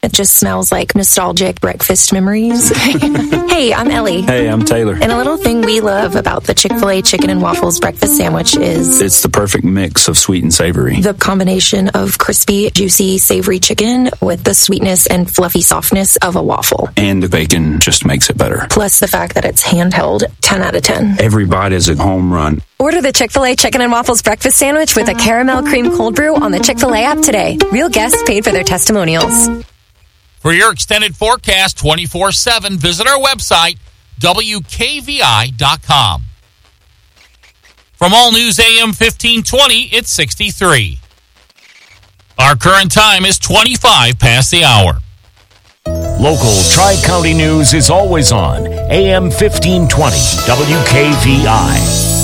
It just smells like nostalgic breakfast memories. Hey, I'm Ellie. Hey, I'm Taylor. And a little thing we love about the Chick-fil-A Chicken and Waffles breakfast sandwich is it's the perfect mix of sweet and savory. The combination of crispy, juicy, savory chicken with the sweetness and fluffy softness of a waffle. And the bacon just makes it better. Plus the fact that it's handheld, 10 out of 10. Every bite is a home run. Order the Chick-fil-A Chicken and Waffles breakfast sandwich with a caramel cream cold brew on the Chick-fil-A app today. Real guests paid for their testimonials. For your extended forecast 24/7, visit our website, WKVI.com. From All News AM 1520, it's 63. Our current time is 25 past the hour. Local Tri-County news is always on AM 1520, WKVI.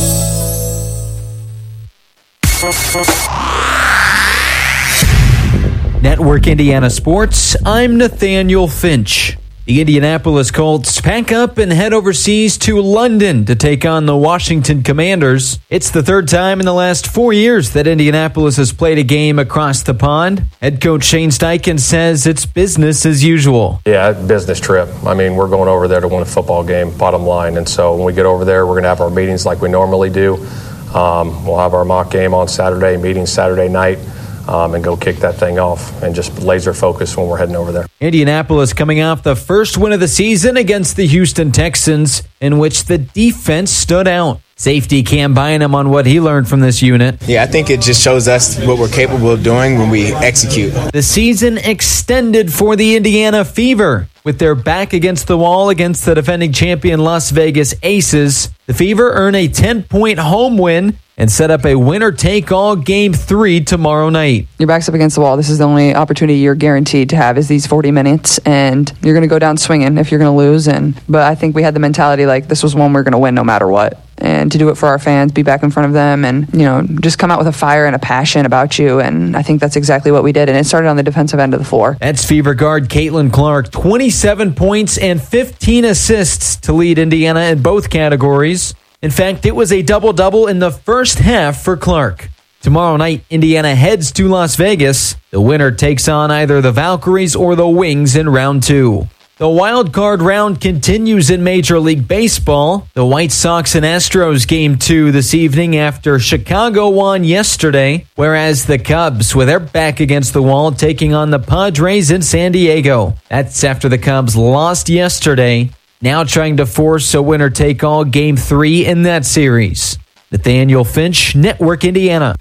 Network Indiana Sports, I'm Nathaniel Finch. The Indianapolis Colts pack up and head overseas to London to take on the Washington Commanders. It's the third time in the last 4 years that Indianapolis has played a game across the pond. Head coach Shane Steichen says it's business as usual. Yeah, business trip. I mean, we're going over there to win a football game, bottom line. And so when we get over there, we're going to have our meetings like we normally do. We'll have our mock game on Saturday, meetings Saturday night. And go kick that thing off and just laser focus when we're heading over there. Indianapolis coming off the first win of the season against the Houston Texans, in which the defense stood out. Safety Cam Bynum on what he learned from this unit. Yeah, I think it just shows us what we're capable of doing when we execute. The season extended for the Indiana Fever. With their back against the wall against the defending champion Las Vegas Aces, the Fever earn a 10-point home win and set up a winner-take-all Game 3 tomorrow night. Your back's up against the wall. This is the only opportunity you're guaranteed to have is these 40 minutes, and you're going to go down swinging if you're going to lose. But I think we had the mentality like this was one we're going to win no matter what. And to do it for our fans, be back in front of them, and just come out with a fire and a passion about you. And I think that's exactly what we did. And it started on the defensive end of the floor. That's Fever guard Caitlin Clark, 27 points and 15 assists to lead Indiana in both categories. In fact, it was a double-double in the first half for Clark. Tomorrow night, Indiana heads to Las Vegas. The winner takes on either the Valkyries or the Wings in round 2. The wild card round continues in Major League Baseball. The White Sox and Astros Game 2 this evening after Chicago won yesterday, whereas the Cubs, with their back against the wall, taking on the Padres in San Diego. That's after the Cubs lost yesterday, now trying to force a winner-take-all Game 3 in that series. Nathaniel Finch, Network Indiana.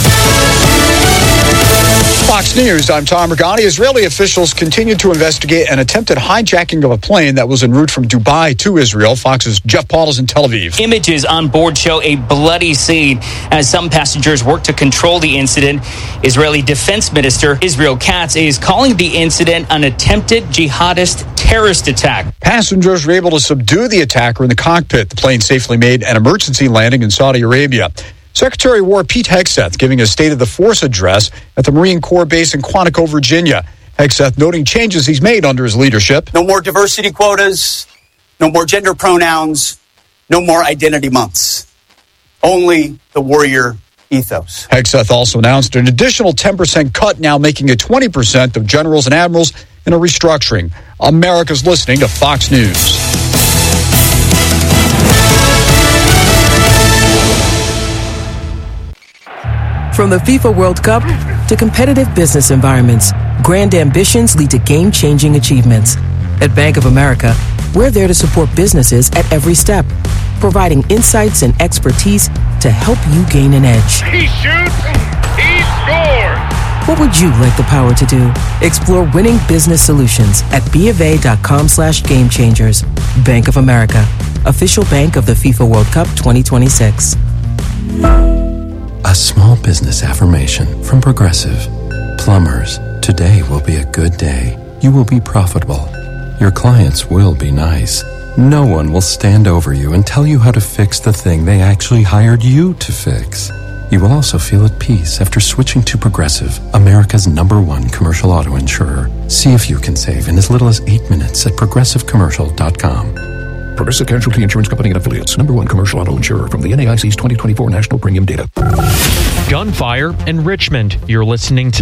Fox News, I'm Tom Regani. Israeli officials continue to investigate an attempted hijacking of a plane that was en route from Dubai to Israel. Fox's Jeff Paul is in Tel Aviv. Images on board show a bloody scene as some passengers work to control the incident. Israeli Defense Minister Israel Katz is calling the incident an attempted jihadist terrorist attack. Passengers were able to subdue the attacker in the cockpit. The plane safely made an emergency landing in Saudi Arabia. Secretary of War Pete Hegseth giving a State of the Force address at the Marine Corps base in Quantico, Virginia. Hegseth noting changes he's made under his leadership. No more diversity quotas, no more gender pronouns, no more identity months. Only the warrior ethos. Hegseth also announced an additional 10% cut, now making it 20% of generals and admirals in a restructuring. America's listening to Fox News. From the FIFA World Cup to competitive business environments, grand ambitions lead to game-changing achievements. At Bank of America, we're there to support businesses at every step, providing insights and expertise to help you gain an edge. He shoots, he scores! What would you like the power to do? Explore winning business solutions at BofA.com/gamechangers. Bank of America, official bank of the FIFA World Cup 2026. A small business affirmation from Progressive. Plumbers, today will be a good day. You will be profitable. Your clients will be nice. No one will stand over you and tell you how to fix the thing they actually hired you to fix. You will also feel at peace after switching to Progressive, America's #1 commercial auto insurer. See if you can save in as little as 8 minutes at progressivecommercial.com. Progressive Casualty Insurance Company and Affiliates. #1 commercial auto insurer from the NAIC's 2024 National Premium Data. Gunfire in Richmond. You're listening to